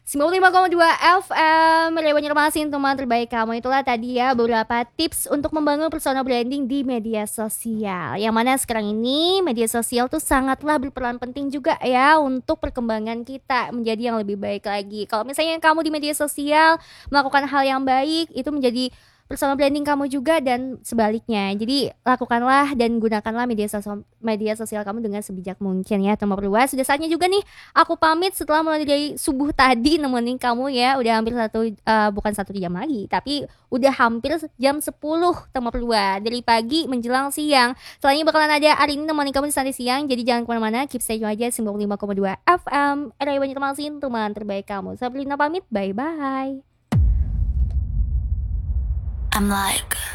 95,2 FM Relay Banjarmasin, teman terbaik kamu. Itulah tadi ya beberapa tips untuk membangun personal branding di media sosial. Yang mana sekarang ini media sosial tuh sangatlah berperan penting juga ya untuk perkembangan kita menjadi yang lebih baik lagi. Kalau misalnya kamu di media sosial melakukan hal yang baik, itu menjadi personal branding kamu juga dan sebaliknya. Jadi lakukanlah dan gunakanlah media sosial kamu dengan sebijak mungkin ya. Teman perluas, sudah saatnya juga nih aku pamit setelah mulai dari subuh tadi nemenin kamu ya. Udah hampir bukan 1 jam lagi, tapi udah hampir jam 10 teman perluas. Dari pagi menjelang siang. Selanjutnya bakalan ada Arini nemenin kamu di santai siang. Jadi jangan kemana-mana, keep stay tune aja 95,2 FM Radio Banjarmasin, teman terbaik kamu. Sabrina pamit, bye-bye. I'm like